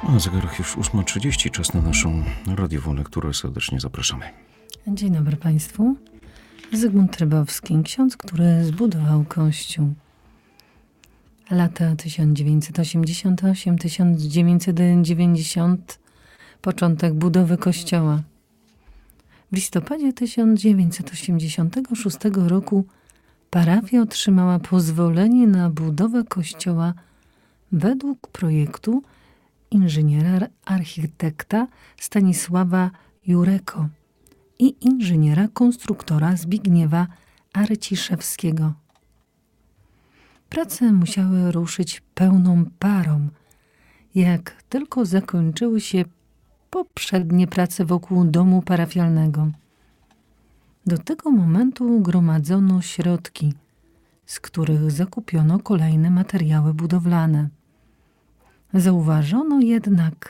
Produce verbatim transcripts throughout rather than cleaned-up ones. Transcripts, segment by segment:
Na zegarach już ósma trzydzieści, czas na naszą radiową lekturę. Serdecznie zapraszamy. Dzień dobry Państwu. Zygmunt Rybowski, ksiądz, który zbudował Kościół. Lata tysiąc dziewięćset osiemdziesiąty ósmy do tysiąc dziewięćset dziewięćdziesiątego, początek budowy Kościoła. W listopadzie tysiąc dziewięćset osiemdziesiątego szóstego roku parafia otrzymała pozwolenie na budowę kościoła według projektu inżyniera architekta Stanisława Jureko i inżyniera konstruktora Zbigniewa Arciszewskiego. Prace musiały ruszyć pełną parą, jak tylko zakończyły się poprzednie prace wokół domu parafialnego. Do tego momentu gromadzono środki, z których zakupiono kolejne materiały budowlane. Zauważono jednak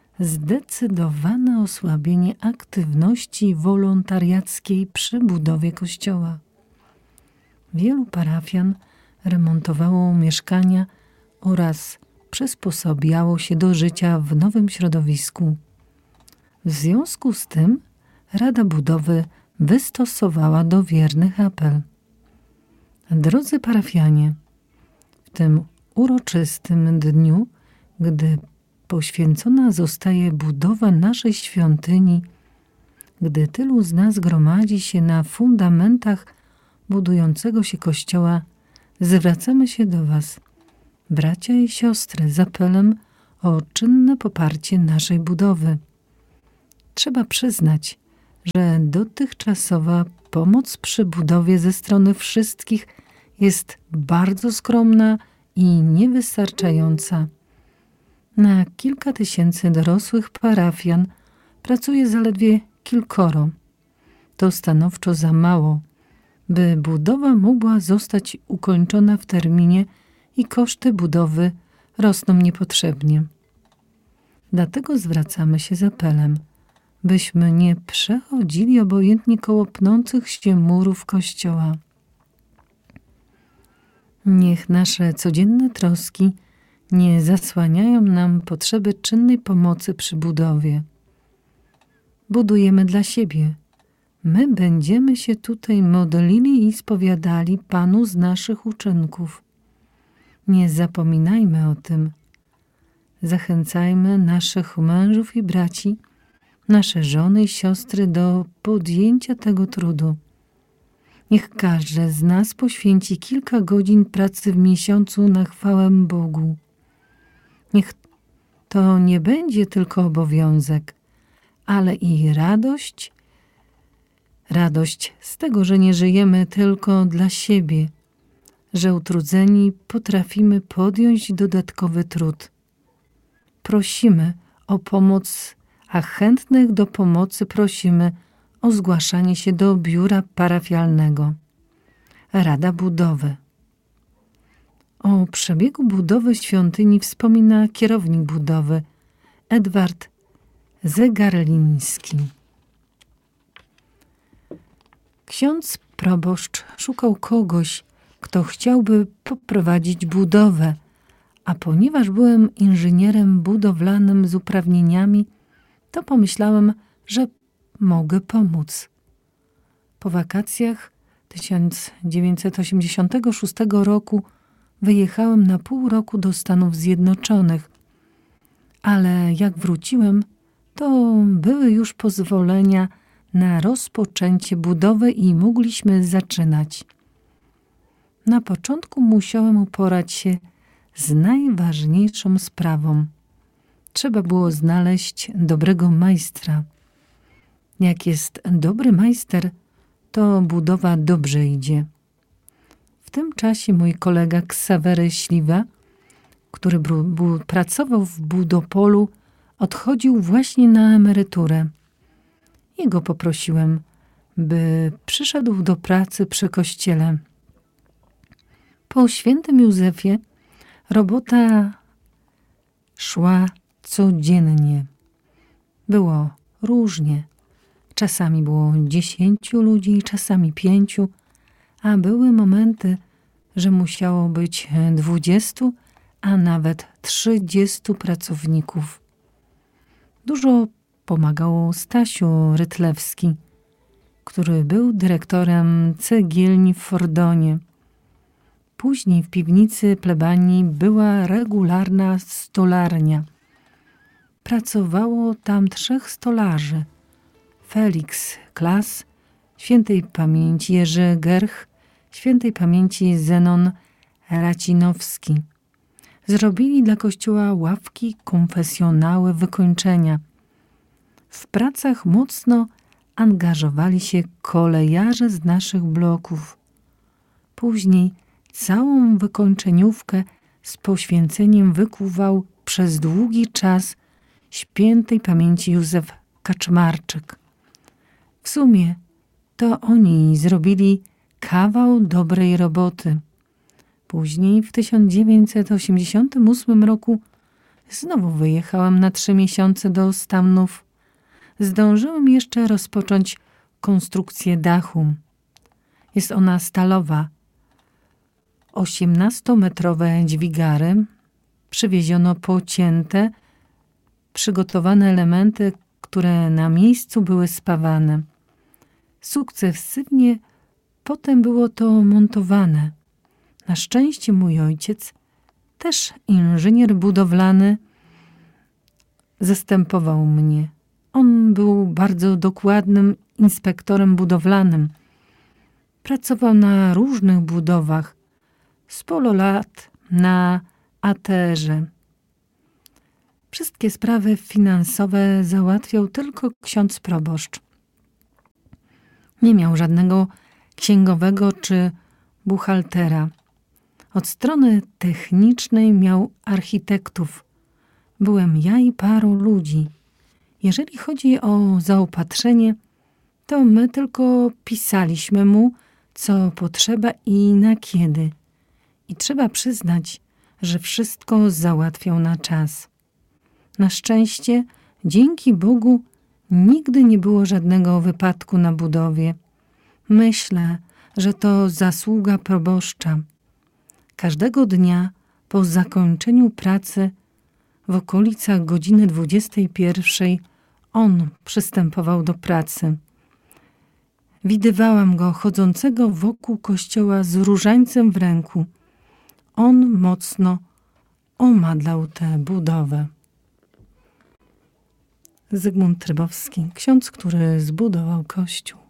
zdecydowane osłabienie aktywności wolontariackiej przy budowie kościoła. Wielu parafian remontowało mieszkania oraz przysposabiało się do życia w nowym środowisku. W związku z tym Rada Budowy wystosowała do wiernych apel. Drodzy parafianie, w tym uroczystym dniu, gdy poświęcona zostaje budowa naszej świątyni, gdy tylu z nas gromadzi się na fundamentach budującego się kościoła, zwracamy się do Was, bracia i siostry, z apelem o czynne poparcie naszej budowy. Trzeba przyznać, że dotychczasowa pomoc przy budowie ze strony wszystkich jest bardzo skromna i niewystarczająca. Na kilka tysięcy dorosłych parafian pracuje zaledwie kilkoro. To stanowczo za mało, by budowa mogła zostać ukończona w terminie i koszty budowy rosną niepotrzebnie. Dlatego zwracamy się z apelem, byśmy nie przechodzili obojętnie koło pnących się murów kościoła. Niech nasze codzienne troski nie zasłaniają nam potrzeby czynnej pomocy przy budowie. Budujemy dla siebie. My będziemy się tutaj modlili i spowiadali Panu z naszych uczynków. Nie zapominajmy o tym. Zachęcajmy naszych mężów i braci, nasze żony i siostry do podjęcia tego trudu. Niech każdy z nas poświęci kilka godzin pracy w miesiącu na chwałę Bogu. Niech to nie będzie tylko obowiązek, ale i radość, radość z tego, że nie żyjemy tylko dla siebie, że utrudzeni potrafimy podjąć dodatkowy trud. Prosimy o pomoc, a chętnych do pomocy prosimy o zgłaszanie się do biura parafialnego. Rada Budowy. O przebiegu budowy świątyni wspomina kierownik budowy Edward Zegarliński. Ksiądz proboszcz szukał kogoś, kto chciałby poprowadzić budowę, a ponieważ byłem inżynierem budowlanym z uprawnieniami, to pomyślałem, że mogę pomóc. Po wakacjach tysiąc dziewięćset osiemdziesiątego szóstego roku wyjechałem na pół roku do Stanów Zjednoczonych, ale jak wróciłem, to były już pozwolenia na rozpoczęcie budowy i mogliśmy zaczynać. Na początku musiałem uporać się z najważniejszą sprawą. Trzeba było znaleźć dobrego majstra. Jak jest dobry majster, to budowa dobrze idzie. W tym czasie mój kolega Ksawery Śliwa, który bru, bu, pracował w Budopolu, odchodził właśnie na emeryturę. Jego poprosiłem, by przyszedł do pracy przy kościele. Po świętym Józefie robota szła codziennie. Było różnie. Czasami było dziesięciu ludzi, czasami pięciu, a były momenty, że musiało być dwudziestu, a nawet trzydziestu pracowników. Dużo pomagał Stasiu Rytlewski, który był dyrektorem cegielni w Fordonie. Później w piwnicy plebanii była regularna stolarnia. Pracowało tam trzech stolarzy. Felix Klas, świętej pamięci Jerzy Gerch, świętej pamięci Zenon Racinowski. Zrobili dla kościoła ławki, konfesjonały, wykończenia. W pracach mocno angażowali się kolejarze z naszych bloków. Później całą wykończeniówkę z poświęceniem wykuwał przez długi czas świętej pamięci Józef Kaczmarczyk. W sumie to oni zrobili kawał dobrej roboty. Później w tysiąc dziewięćset osiemdziesiątym ósmym roku znowu wyjechałem na trzy miesiące do Stanów. Zdążyłem jeszcze rozpocząć konstrukcję dachu. Jest ona stalowa. osiemnastometrowe dźwigary, przywieziono pocięte, przygotowane elementy, które na miejscu były spawane. Sukcesywnie potem było to montowane. Na szczęście mój ojciec, też inżynier budowlany, zastępował mnie. On był bardzo dokładnym inspektorem budowlanym. Pracował na różnych budowach, sporo lat na A T R-ze. Wszystkie sprawy finansowe załatwiał tylko ksiądz proboszcz. Nie miał żadnego księgowego czy buchaltera. Od strony technicznej miał architektów. Byłem ja i paru ludzi. Jeżeli chodzi o zaopatrzenie, to my tylko pisaliśmy mu, co potrzeba i na kiedy. I trzeba przyznać, że wszystko załatwiał na czas. Na szczęście, dzięki Bogu, nigdy nie było żadnego wypadku na budowie. Myślę, że to zasługa proboszcza. Każdego dnia po zakończeniu pracy w okolicach godziny dwudziestej pierwszej on przystępował do pracy. Widywałam go chodzącego wokół kościoła z różańcem w ręku. On mocno omadlał tę budowę. Zygmunt Trybowski, ksiądz, który zbudował kościół.